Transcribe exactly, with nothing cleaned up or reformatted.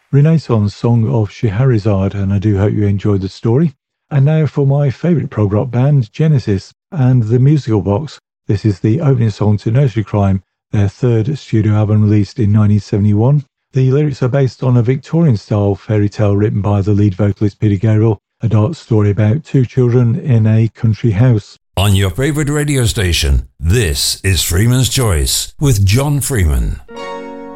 Renaissance song of Scheherazade, and I do hope you enjoyed the story. And now for my favourite prog rock band, Genesis, and The Musical Box. This is the opening song to Nursery Crime, their third studio album released in nineteen seventy-one. The lyrics are based on a Victorian-style fairy tale written by the lead vocalist Peter Gabriel, a dark story about two children in a country house. On your favourite radio station, this is Freeman's Choice with John Freeman.